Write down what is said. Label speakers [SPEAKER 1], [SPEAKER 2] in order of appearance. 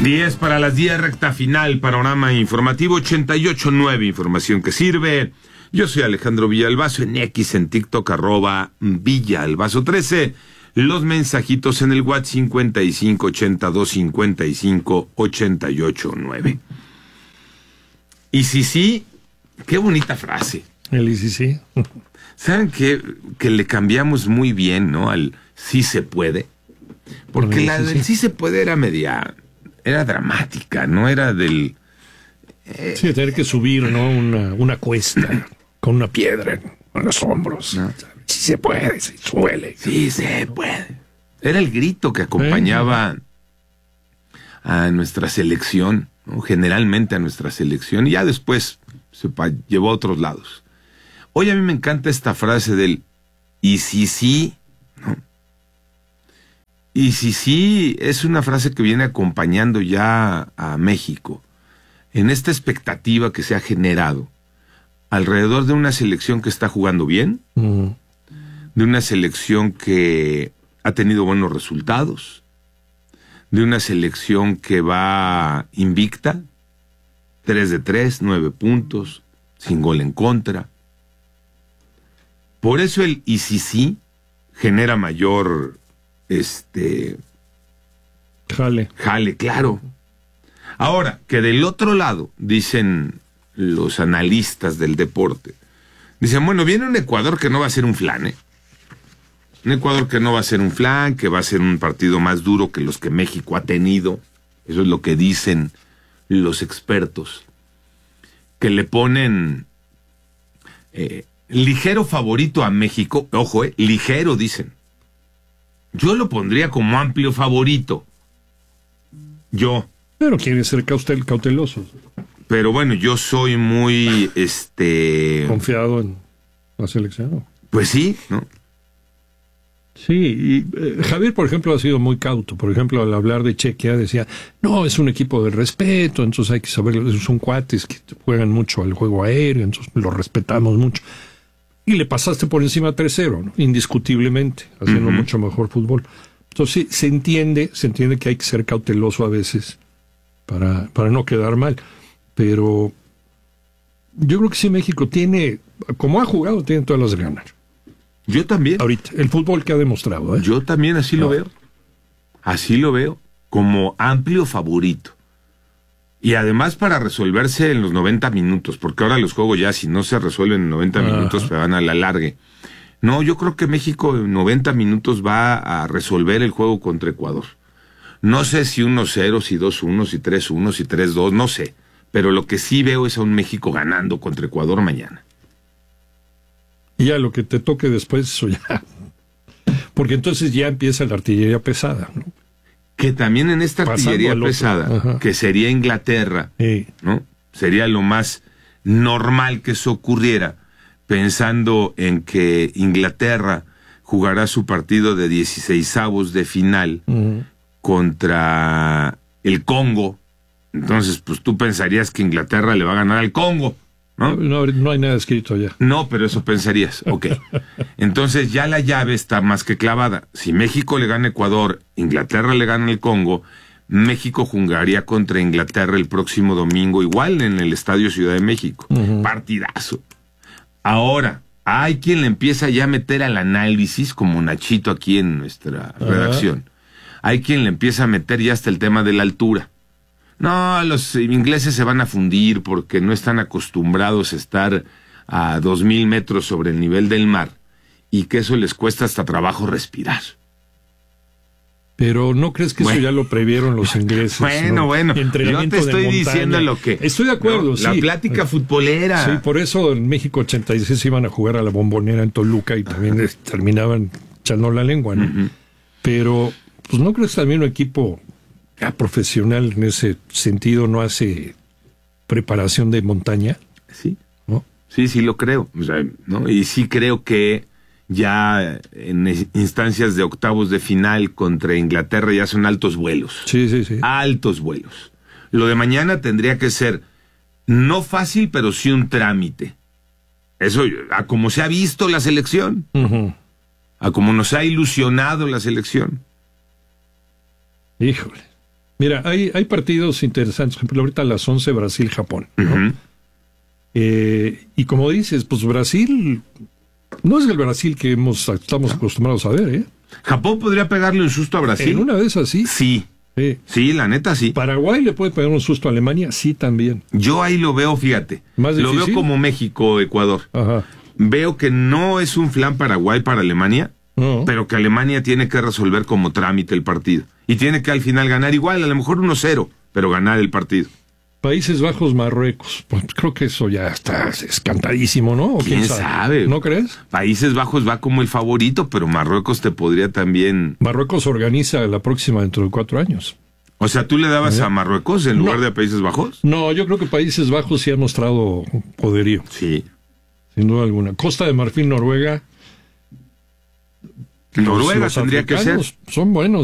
[SPEAKER 1] 10 para las 10, recta final, panorama informativo 88.9, información que sirve. Yo soy Alejandro Villalbazo, en X, en TikTok, @Villalbazo13. Los mensajitos en el WhatsApp 55825588.9. Y sí, qué bonita frase.
[SPEAKER 2] El y sí.
[SPEAKER 1] ¿Saben qué? Que le cambiamos muy bien, ¿no? Al sí se puede. Porque la del sí se puede era dramática, no era del...
[SPEAKER 2] Sí, tener que subir, ¿no? Una cuesta con una piedra en los hombros. No. Sí se puede, se suele.
[SPEAKER 1] Sí se puede. Era el grito que acompañaba a nuestra selección, ¿no? Generalmente a nuestra selección, y ya después se llevó a otros lados. Hoy a mí me encanta esta frase del y si sí, ¿no? Y sí, es una frase que viene acompañando ya a México en esta expectativa que se ha generado alrededor de una selección que está jugando bien, de una selección que ha tenido buenos resultados, de una selección que va invicta, 3 de 3, 9 puntos, sin gol en contra. Por eso el y sí genera mayor... Jale, claro. Ahora, que del otro lado, dicen los analistas del deporte, dicen, bueno, viene un Ecuador que no va a ser un flan, ¿eh? Un Ecuador que no va a ser un flan, que va a ser un partido más duro que los que México ha tenido. Eso es lo que dicen los expertos. Que le ponen ligero favorito a México. Ojo, ligero, dicen. Yo lo pondría como amplio favorito. Yo.
[SPEAKER 2] Pero quieren ser cautelosos.
[SPEAKER 1] Pero bueno, yo soy muy,
[SPEAKER 2] confiado en la selección.
[SPEAKER 1] Pues sí, ¿no?
[SPEAKER 2] Sí, y Javier, por ejemplo, ha sido muy cauto. Por ejemplo, al hablar de Chequia decía, no, es un equipo de respeto, entonces hay que saber, son cuates que juegan mucho al juego aéreo, entonces lo respetamos mucho. Y le pasaste por encima 3-0, ¿no? Indiscutiblemente, haciendo mucho mejor fútbol. Entonces se entiende que hay que ser cauteloso a veces para no quedar mal. Pero yo creo que sí, México tiene, como ha jugado, tiene todas las de ganar.
[SPEAKER 1] Yo también.
[SPEAKER 2] Ahorita, el fútbol que ha demostrado, ¿eh?
[SPEAKER 1] Yo también así lo veo. Así lo veo, como amplio favorito. Y además para resolverse en los 90 minutos, porque ahora los juegos ya si no se resuelven en 90 minutos, se van a la largue. No, yo creo que México en 90 minutos va a resolver el juego contra Ecuador. No sé si 1-0, si 2-1, si 3-1, si 3-2, no sé. Pero lo que sí veo es a un México ganando contra Ecuador mañana.
[SPEAKER 2] Y ya lo que te toque después, eso ya. Porque entonces ya empieza la artillería pesada, ¿no?
[SPEAKER 1] Que también en esta artillería pesada, que sería Inglaterra, ¿no? Sería lo más normal que eso ocurriera, pensando en que Inglaterra jugará su partido de 16avos de final contra el Congo. Entonces, pues tú pensarías que Inglaterra le va a ganar al Congo, ¿no?
[SPEAKER 2] No hay nada escrito allá.
[SPEAKER 1] No, pero eso pensarías. Ok. Entonces ya la llave está más que clavada. Si México le gana a Ecuador, Inglaterra le gana al Congo, México jugaría contra Inglaterra el próximo domingo, igual en el Estadio Ciudad de México. Partidazo. Ahora, hay quien le empieza ya a meter al análisis, como Nachito aquí en nuestra redacción. Hay quien le empieza a meter ya hasta el tema de la altura. No, los ingleses se van a fundir porque no están acostumbrados a estar a 2,000 metros sobre el nivel del mar y que eso les cuesta hasta trabajo respirar.
[SPEAKER 2] Pero ¿no crees que eso ya lo previeron los ingleses?
[SPEAKER 1] Bueno, yo te estoy diciendo lo que...
[SPEAKER 2] Estoy de acuerdo,
[SPEAKER 1] no,
[SPEAKER 2] sí.
[SPEAKER 1] La plática futbolera.
[SPEAKER 2] Sí, por eso en México 86 iban a jugar a la Bombonera en Toluca y también terminaban echando la lengua, ¿no? Pero, pues ¿no crees que también un equipo profesional en ese sentido no hace preparación de montaña?
[SPEAKER 1] Sí,
[SPEAKER 2] ¿no?
[SPEAKER 1] Sí lo creo, o sea, ¿no? Y sí creo que ya en instancias de octavos de final contra Inglaterra ya son altos vuelos.
[SPEAKER 2] Sí.
[SPEAKER 1] Altos vuelos. Lo de mañana tendría que ser no fácil, pero sí un trámite. Eso, a como se ha visto la selección, a como nos ha ilusionado la selección.
[SPEAKER 2] Híjole. Mira, hay partidos interesantes. Por ejemplo, ahorita a las 11 Brasil-Japón, ¿no?
[SPEAKER 1] Uh-huh.
[SPEAKER 2] Y como dices, pues Brasil no es el Brasil que estamos acostumbrados a ver, ¿eh?
[SPEAKER 1] ¿Japón podría pegarle un susto a Brasil?
[SPEAKER 2] En una de esas sí.
[SPEAKER 1] Sí, la neta sí.
[SPEAKER 2] ¿Paraguay le puede pegar un susto a Alemania? Sí, también.
[SPEAKER 1] Yo ahí lo veo, fíjate.
[SPEAKER 2] ¿Más
[SPEAKER 1] lo
[SPEAKER 2] difícil?
[SPEAKER 1] veo como México, Ecuador.
[SPEAKER 2] Ajá.
[SPEAKER 1] Veo que no es un flan Paraguay para Alemania,
[SPEAKER 2] No.
[SPEAKER 1] pero que Alemania tiene que resolver como trámite el partido. Y tiene que al final ganar igual, a lo mejor 1-0, pero ganar el partido.
[SPEAKER 2] Países Bajos, Marruecos. Pues creo que eso ya está escantadísimo, ¿no? ¿O
[SPEAKER 1] ¿Quién sabe?
[SPEAKER 2] ¿No crees?
[SPEAKER 1] Países Bajos va como el favorito, pero Marruecos te podría también...
[SPEAKER 2] Marruecos organiza la próxima dentro de 4 años.
[SPEAKER 1] O sea, ¿tú le dabas a Marruecos en lugar de a Países Bajos?
[SPEAKER 2] No, yo creo que Países Bajos sí ha mostrado poderío.
[SPEAKER 1] Sí.
[SPEAKER 2] Sin duda alguna. Costa de Marfil, Noruega.
[SPEAKER 1] Noruega
[SPEAKER 2] Los
[SPEAKER 1] tendría que ser.
[SPEAKER 2] africanos son buenos.